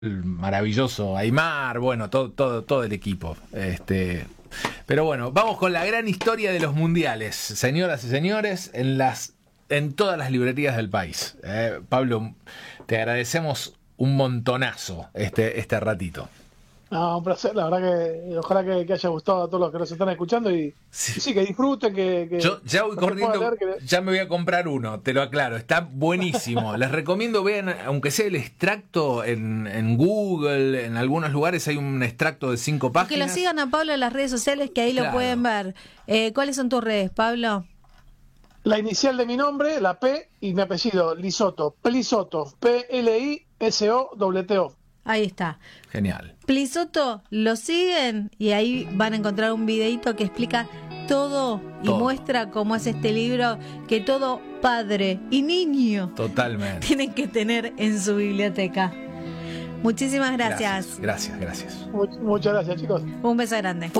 el maravilloso Aymar, bueno, todo el equipo. Pero bueno, vamos con la gran historia de los mundiales, señoras y señores, en todas las librerías del país. Pablo, te agradecemos un montonazo este ratito. No, un placer, la verdad que ojalá que haya gustado a todos los que nos están escuchando y Sí. sí, que disfruten, Yo ya voy lo que puedan corriendo, leer, ya me voy a comprar uno, te lo aclaro, está buenísimo. Les recomiendo, vean, aunque sea el extracto en Google, en algunos lugares hay un extracto de 5 Que lo páginas. sigan a Pablo en las redes sociales, que ahí lo Claro. pueden ver. ¿Cuáles son tus redes, Pablo? la inicial de mi nombre, la P, y mi apellido, Lisoto, Plisoto, Plisoto. Ahí está. Genial. Plisoto, lo siguen y ahí van a encontrar un videito que explica todo y Todo. muestra cómo es este libro que todo padre y niño Totalmente. tienen que tener en su biblioteca. Muchísimas gracias. Gracias. Muchas gracias, chicos. Un beso grande.